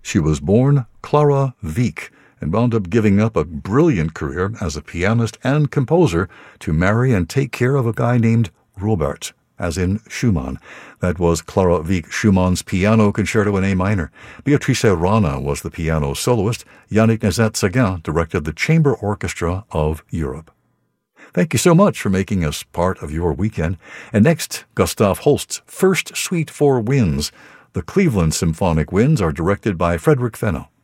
She was born Clara Wieck and wound up giving up a brilliant career as a pianist and composer to marry and take care of a guy named Robert, as in Schumann. That was Clara Wieck Schumann's Piano Concerto in A minor. Beatrice Rana was the piano soloist. Yannick Nézet-Séguin directed the Chamber Orchestra of Europe. Thank you so much for making us part of your weekend. And next, Gustav Holst's First Suite for Winds. The Cleveland Symphonic Winds are directed by Frederick Fenno.